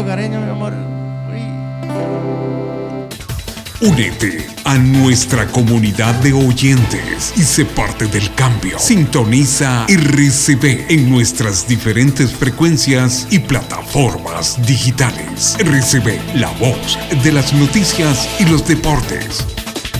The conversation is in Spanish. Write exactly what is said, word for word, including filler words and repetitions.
hogareño, mi amor. Uy. Únete a nuestra comunidad de oyentes y sé parte del cambio. Sintoniza R C B en nuestras diferentes frecuencias y plataformas digitales. R C B, la voz de las noticias y los deportes.